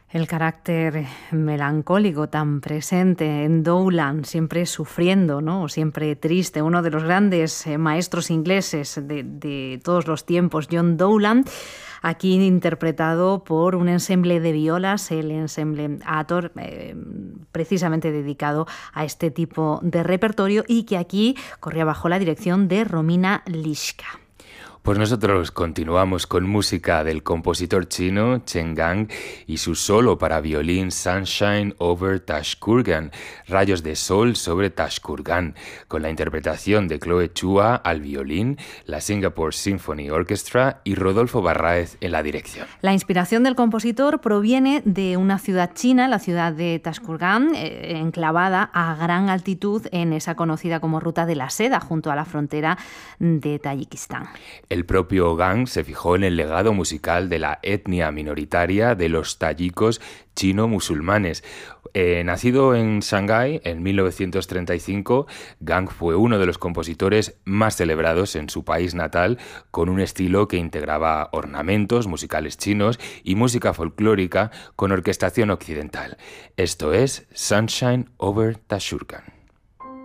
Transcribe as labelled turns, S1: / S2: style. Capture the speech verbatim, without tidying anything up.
S1: El carácter melancólico tan presente en Dowland, siempre sufriendo, ¿no? Siempre triste, uno de los grandes eh, maestros ingleses de, de todos los tiempos, John Dowland, aquí interpretado por un ensemble de violas, el ensemble Ator, eh, precisamente dedicado a este tipo de repertorio y que aquí corría bajo la dirección de Romina Lischka.
S2: Pues nosotros continuamos con música del compositor chino Chen Gang y su solo para violín Sunshine over Tashkurgan, Rayos de Sol sobre Tashkurgan, con la interpretación de Chloe Chua al violín, la Singapore Symphony Orchestra y Rodolfo Barráez en la dirección.
S1: La inspiración del compositor proviene de una ciudad china, la ciudad de Tashkurgan, eh, enclavada a gran altitud en esa conocida como Ruta de la Seda, junto a la frontera de Tayikistán.
S2: El propio Gang se fijó en el legado musical de la etnia minoritaria de los tayikos chino-musulmanes. Eh, nacido en Shanghái en mil novecientos treinta y cinco, Gang fue uno de los compositores más celebrados en su país natal, con un estilo que integraba ornamentos musicales chinos y música folclórica con orquestación occidental. Esto es Sunshine over Tashkurgan.